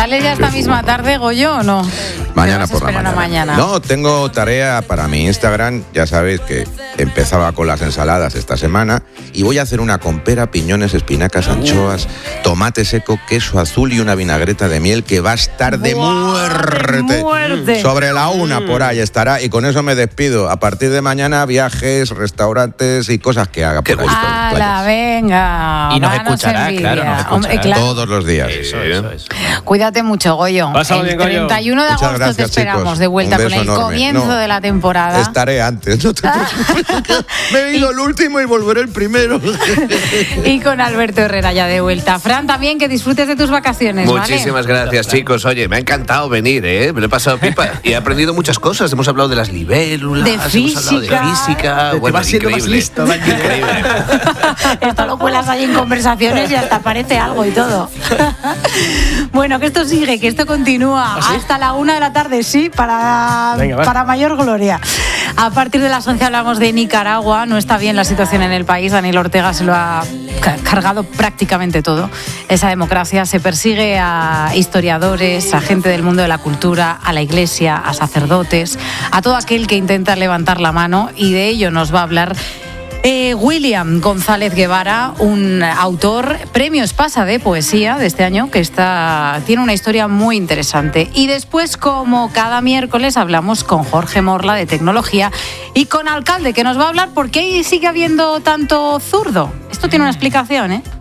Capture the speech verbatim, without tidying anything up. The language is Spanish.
¿Sales ya esta misma tarde, Goyo, o no? Mañana por la mañana. mañana. No, tengo tarea para mi Instagram. Ya sabéis que empezaba con las ensaladas esta semana y voy a hacer una con pera, piñones, espinacas, anchoas, tomate seco, queso azul y una vinagreta de miel que va a estar de muerte. De muerte. Sobre la una por ahí estará y con eso me despido. A partir de mañana viajes, restaurantes y cosas que haga por ahí. ¡Hala, venga! Y nos Danos escuchará, envidia. claro, nos escuchará. Hombre, claro. Todos los días. Eso, eso, eso. Cuídate mucho, Goyo. Pásalo El bien, Goyo. treinta y uno de Muchas agosto gracias, te esperamos chicos. de vuelta Un con beso el enorme. comienzo No, de la temporada. Estaré antes. No te preocupes. Me he ido el último y volveré el primero. Y con Alberto Herrera ya de vuelta. Fran, también que disfrutes de tus vacaciones. Muchísimas ¿vale? gracias, chicos. Oye, me ha encantado venir, ¿eh? Me lo he pasado pipa y he aprendido muchas cosas. Hemos hablado de las libélulas, De hemos física. hablado de física. Te Bueno, vas siendo más increíble. listo, va, Increíble. Esto lo cuelas ahí en conversaciones y hasta parece algo y todo. Bueno, que esto sigue, que esto continúa hasta la una de la tarde, sí, para, Venga, va. para mayor gloria. A partir de las once hablamos de Nicaragua. No está bien la situación en el país. Daniel Ortega se lo ha ca- cargado prácticamente todo. Esa democracia se persigue a historiadores, a gente del mundo de la cultura, a la iglesia, a sacerdotes, a todo aquel que intenta levantar la mano, y de ello nos va a hablar Eh, William González Guevara, un autor, premio Espasa de poesía de este año, que está, tiene una historia muy interesante. Y después, como cada miércoles, hablamos con Jorge Morla de tecnología y con Alcalde, que nos va a hablar por qué sigue habiendo tanto zurdo. Esto tiene una explicación, ¿eh?